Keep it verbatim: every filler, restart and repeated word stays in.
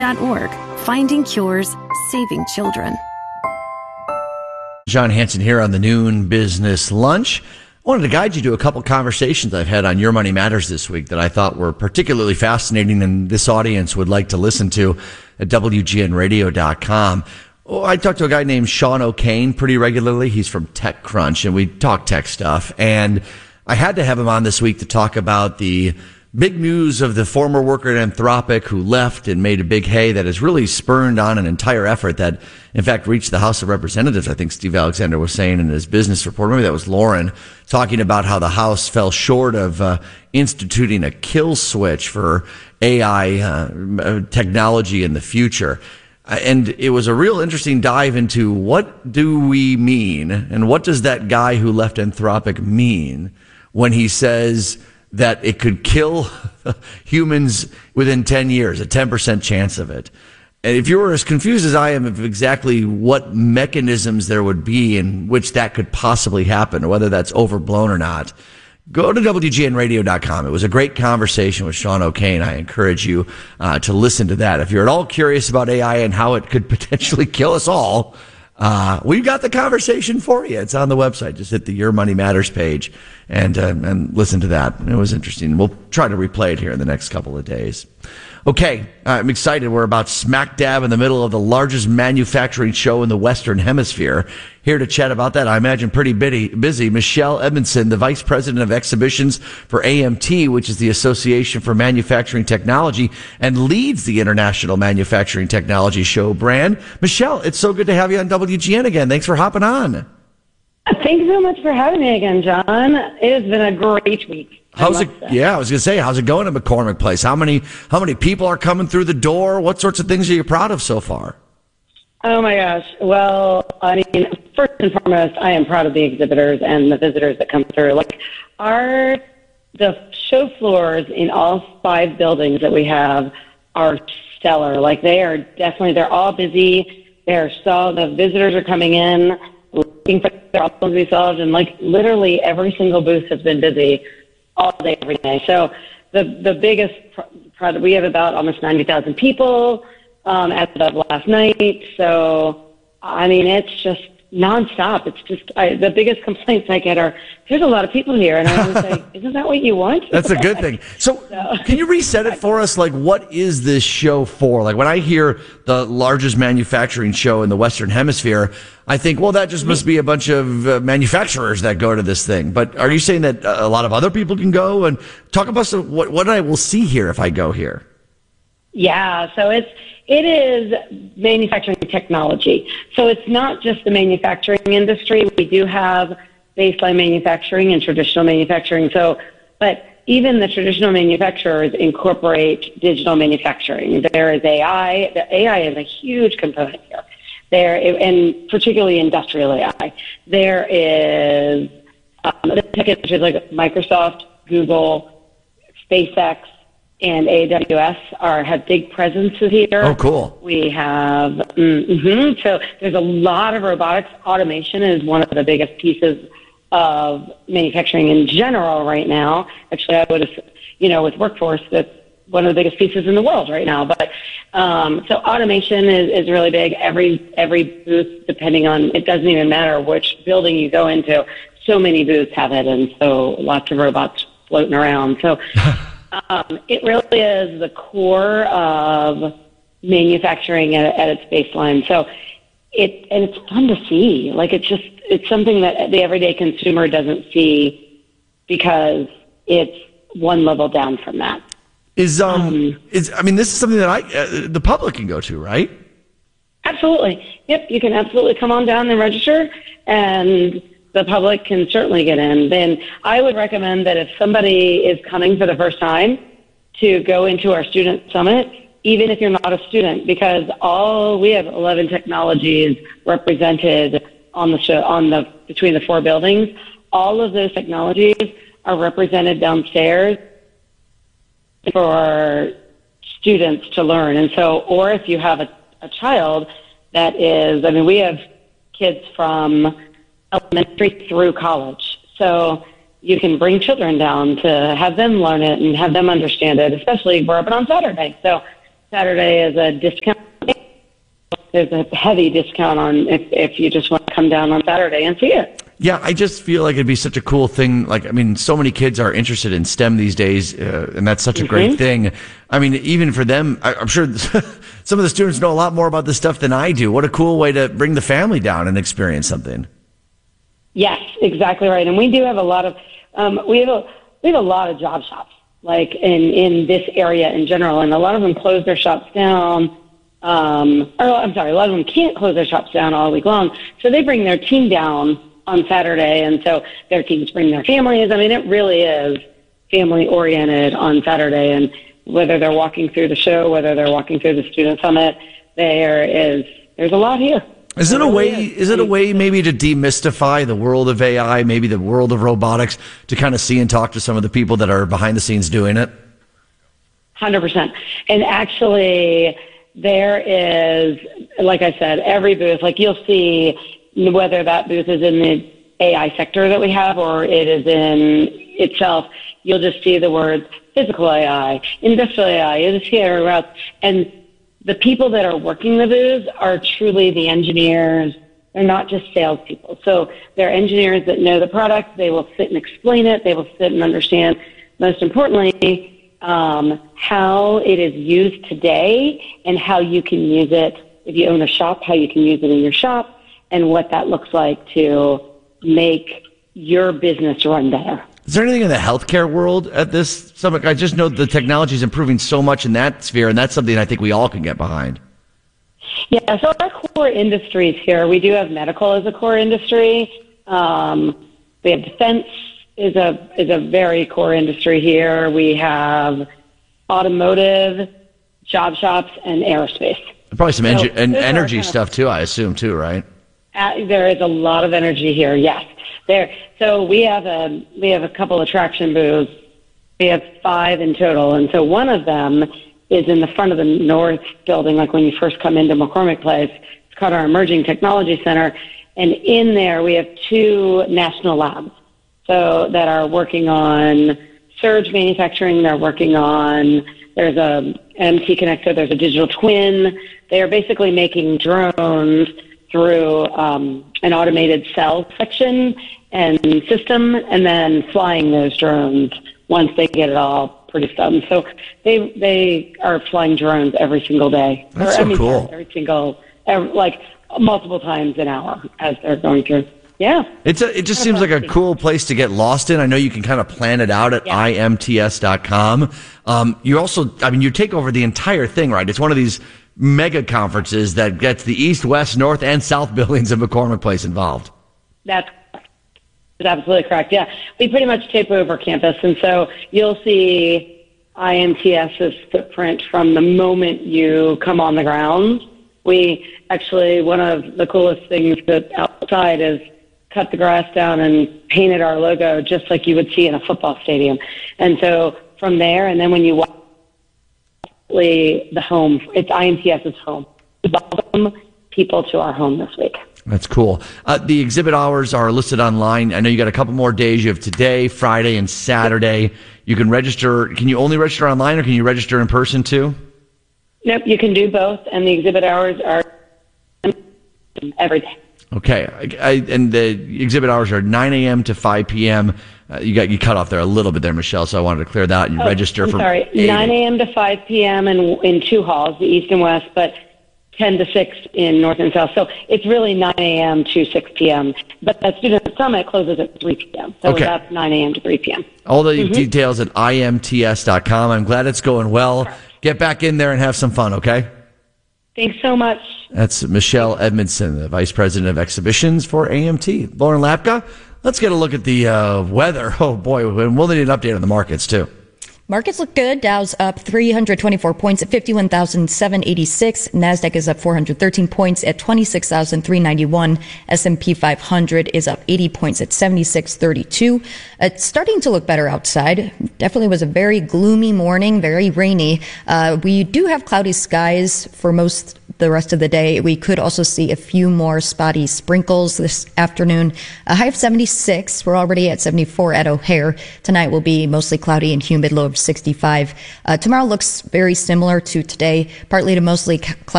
dot org. Finding cures, saving children. John Hanson here on the Noon Business Lunch. I wanted to guide you to a couple conversations I've had on Your Money Matters this week that I thought were particularly fascinating and this audience would like to listen to at W G N radio dot com. Oh, I talked to a guy named Sean O'Kane pretty regularly. He's from TechCrunch, and we talk tech stuff. And I had to have him on this week to talk about the big news of the former worker at Anthropic who left and made a big hay that has really spurned on an entire effort that, in fact, reached the House of Representatives. I think Steve Alexander was saying in his business report, maybe that was Lauren, talking about how the House fell short of uh, instituting a kill switch for A I uh, technology in the future. And it was a real interesting dive into what do we mean and what does that guy who left Anthropic mean when he says that it could kill humans within ten years, a ten percent chance of it. And if you were as confused as I am of exactly what mechanisms there would be in which that could possibly happen, or whether that's overblown or not, go to W G N radio dot com. It was a great conversation with Sean O'Kane. I encourage you uh, to listen to that. If you're at all curious about A I and how it could potentially kill us all, Uh, we've got the conversation for you. It's on the website. Just hit the Your Money Matters page and, uh, and listen to that. It was interesting. We'll try to replay it here in the next couple of days. Okay. I'm excited. We're about smack dab in the middle of the largest manufacturing show in the Western Hemisphere. Here to chat about that, I imagine pretty busy, Michelle Edmondson, the Vice President of Exhibitions for A M T, which is the Association for Manufacturing Technology, and leads the International Manufacturing Technology Show brand. Michelle, it's so good to have you on W G N again. Thanks for hopping on. Thanks so much for having me again, John. It has been a great week. How's it? Say. Yeah, I was going to say, how's it going at McCormick Place? How many how many people are coming through the door? What sorts of things are you proud of so far? Oh my gosh. Well, I mean, first and foremost, I am proud of the exhibitors and the visitors that come through. Like our the show floors in all five buildings that we have are stellar. Like they are definitely they're all busy. They're so the visitors are coming in looking for problems to be solved, and like literally every single booth has been busy all day, every day. So the the biggest product, we have about almost ninety thousand people um, as of last night. So, I mean, it's just nonstop. It's just, I, the biggest complaints I get are, there's a lot of people here. And I was like, isn't that what you want? That's a good thing. So, so can you reset it for us? Like, what is this show for? Like, when I hear the largest manufacturing show in the Western Hemisphere, I think, well, that just must be a bunch of uh, manufacturers that go to this thing. But are you saying that a lot of other people can go? And talk about some, what, what I will see here if I go here. Yeah, so it's, it is manufacturing technology. So it's not just the manufacturing industry. We do have baseline manufacturing and traditional manufacturing. So, but even the traditional manufacturers incorporate digital manufacturing. There is A I. The A I is a huge component here. There, and particularly industrial A I. There is um, the tech industry like Microsoft, Google, SpaceX, and A W S are have big presences here. Oh, cool. We have, mm-hmm, so there's a lot of robotics. Automation is one of the biggest pieces of manufacturing in general right now. Actually, I would have, you know, with workforce, that's one of the biggest pieces in the world right now. But um, so automation is, is really big. Every every booth, depending on, it doesn't even matter which building you go into, so many booths have it, and so lots of robots floating around. So um, it really is the core of manufacturing at, at its baseline. So it and it's fun to see. Like it's just it's something that the everyday consumer doesn't see because it's one level down from that. Is um, um is I mean this is something that I uh, the public can go to, right? Absolutely. Yep, you can absolutely come on down and register, and the public can certainly get in. Then I would recommend that if somebody is coming for the first time to go into our student summit, even if you're not a student, because all we have eleven technologies represented on the show on the between the four buildings. All of those technologies are represented downstairs for students to learn. And so, or if you have a, a child that is, I mean, we have kids from elementary through college. So you can bring children down to have them learn it and have them understand it, especially we're open on Saturday. So Saturday is a discount. There's a heavy discount on if, if you just want to come down on Saturday and see it. Yeah, I just feel like it'd be such a cool thing. Like, I mean, so many kids are interested in STEM these days, uh, and that's such a mm-hmm. great thing. I mean, even for them, I, I'm sure some of the students know a lot more about this stuff than I do. What a cool way to bring the family down and experience something. Yes, exactly right. And we do have a lot of um, we have a we have a lot of job shops like in in this area in general, and a lot of them close their shops down. Um, or I'm sorry, a lot of them can't close their shops down all week long, so they bring their team down on Saturday, and so their teams bring their families. I mean, it really is family-oriented on Saturday, and whether they're walking through the show, whether they're walking through the Student Summit, there is there's a lot here. Is it a way? Is it a way maybe to demystify the world of A I, maybe the world of robotics, to kind of see and talk to some of the people that are behind the scenes doing it? one hundred percent. And actually, there is, like I said, every booth, like you'll see whether that booth is in the A I sector that we have or it is in itself, you'll just see the words physical A I, industrial A I, you'll just see it everywhere else. And the people that are working the booths are truly the engineers. They're not just salespeople. So they're engineers that know the product. They will sit and explain it. They will sit and understand, most importantly, um, how it is used today and how you can use it if you own a shop, how you can use it in your shop, and what that looks like to make your business run better. Is there anything in the healthcare world at this summit? I just know the technology is improving so much in that sphere, and that's something I think we all can get behind. Yeah, so our core industries here, we do have medical as a core industry. Um, we have defense is a is a very core industry here. We have automotive, job shops, and aerospace. And probably some so engi- and energy kind of stuff too, I assume too, right? Uh, there is a lot of energy here. Yes, there. So we have a we have a couple attraction booths. We have five in total, and so one of them is in the front of the north building, like when you first come into McCormick Place. It's called our Emerging Technology Center, and in there we have two national labs, so that are working on surge manufacturing. They're working on there's a M T connector. There's a digital twin. They are basically making drones through um, an automated cell section and system, and then flying those drones once they get it all produced done. So they they are flying drones every single day. That's or, so I mean, cool. Every single, every, like multiple times an hour as they're going through. Yeah. It's a, it just That's seems like a cool place to get lost in. I know you can kind of plan it out at yeah. I M T S dot com. Um, you also, I mean, you take over the entire thing, right? It's one of these mega conferences that gets the east, west, north, and south buildings of McCormick Place involved. That's That's absolutely correct. Yeah, we pretty much tape over campus, and so you'll see IMTS's footprint from the moment you come on the grounds. We actually, one of the coolest things that outside is cut the grass down and painted our logo just like you would see in a football stadium. And so from there, and then when you walk the home, it's IMTS's home. We welcome people to our home this week. That's cool. Uh, the exhibit hours are listed online. I know you got a couple more days. You have today, Friday, and Saturday. You can register. Can you only register online, or can you register in person too? Nope, you can do both, and the exhibit hours are every day. Okay, I, I, and the exhibit hours are nine a.m. to five p.m. Uh, you got you cut off there a little bit there, Michelle, so I wanted to clear that. And you oh, register I'm for sorry, nine a.m. to five p.m. in in two halls, the east and west, but ten to six in north and south. So it's really nine a.m. to six p.m. But that student summit closes at three p.m. So okay. That's nine a.m. to three p.m. All the mm-hmm. details at I M T S dot com. I'm glad it's going well. Correct. Get back in there and have some fun, okay? Thanks so much. That's Michelle Edmondson, the Vice President of Exhibitions for A M T. Lauren Lapka, let's get a look at the uh, weather. Oh, boy, and we'll need an update on the markets, too. Markets look good. Dow's up three hundred twenty-four points at fifty-one thousand seven hundred eighty-six. NASDAQ is up four hundred thirteen points at twenty-six thousand three hundred ninety-one. S and P five hundred is up eighty points at seventy-six thirty-two. It's starting to look better outside. Definitely was a very gloomy morning, very rainy. Uh, we do have cloudy skies for most the rest of the day. We could also see a few more spotty sprinkles this afternoon. A high of seventy-six. We're already at seventy-four at O'Hare. Tonight will be mostly cloudy and humid, low of sixty-five. Uh, tomorrow looks very similar to today, partly to mostly cloudy.